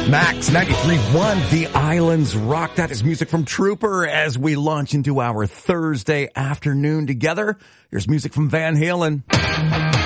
Max 93.1, The Islands Rock. That is music from Trooper as we launch into our Thursday afternoon together. Here's music from Van Halen.